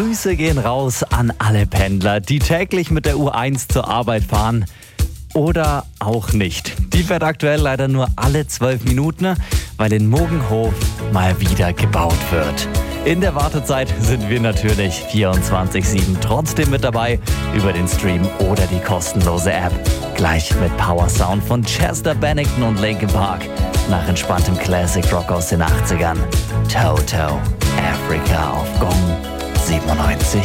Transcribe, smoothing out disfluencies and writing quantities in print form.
Grüße gehen raus an alle Pendler, die täglich mit der U1 zur Arbeit fahren. Oder auch nicht. Die fährt aktuell leider nur alle 12 Minuten, weil in Mogenhof mal wieder gebaut wird. In der Wartezeit sind wir natürlich 24/7 trotzdem mit dabei über den Stream oder die kostenlose App. Gleich mit Power Sound von Chester Bennington und Linkin Park nach entspanntem Classic Rock aus den 80ern. Toto, Africa auf Gong 97.